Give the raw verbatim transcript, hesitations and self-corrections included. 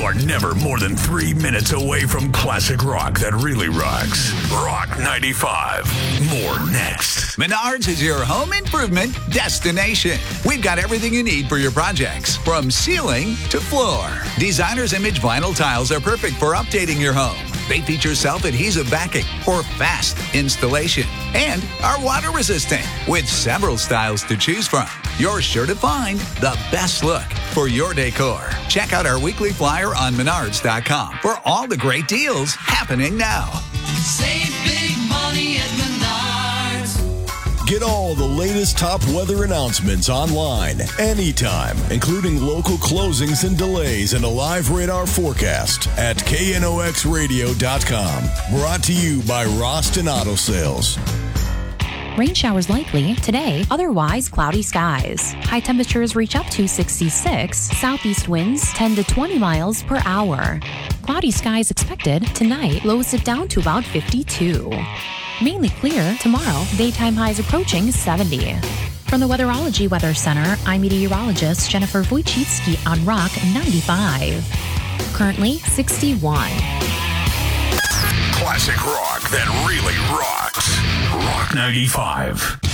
are never more than three minutes away from classic rock that really rocks. Rock ninety-five. More next. Menards is your home improvement destination. We've got everything you need for your projects, from ceiling to floor. Designer's Image vinyl tiles are perfect for updating your home. They feature self-adhesive backing for fast installation and are water resistant with several styles to choose from. You're sure to find the best look for your decor. Check out our weekly flyer on menards dot com for all the great deals happening now. Save big money at Menards. Get all the latest top weather announcements online, anytime, including local closings and delays and a live radar forecast at K N O X radio dot com. Brought to you by Roston Auto Sales. Rain showers likely today, otherwise cloudy skies. High temperatures reach up to sixty-six, southeast winds ten to twenty miles per hour. Cloudy skies expected tonight, lows it down to about fifty-two. Mainly clear tomorrow, daytime highs approaching seventy. From the Weatherology Weather Center, I'm meteorologist Jennifer Wojcicki on Rock ninety-five. Currently sixty-one. Classic rock that really rocks. Rock ninety-five.